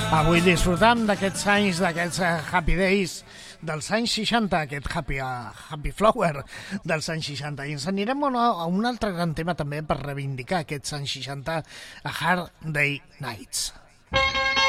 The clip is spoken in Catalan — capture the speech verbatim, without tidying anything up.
Avui disfrutam d'aquests anys, d'aquests Happy Days dels anys seixanta, aquest Happy, uh, Happy Flower dels anys seixanta. I ens anirem a, a un altre gran tema també per reivindicar aquests anys seixanta, a Hard Day Nights.